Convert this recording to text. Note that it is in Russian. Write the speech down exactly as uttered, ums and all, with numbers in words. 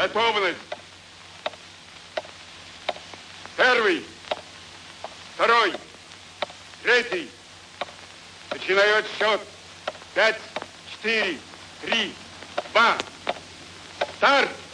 Готовность. Первый, второй, третий. Начинает счет. Пять, четыре, три, два. Старт!